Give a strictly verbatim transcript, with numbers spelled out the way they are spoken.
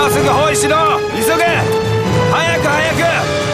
今すぐ包囲しろ。急げ。早く早く。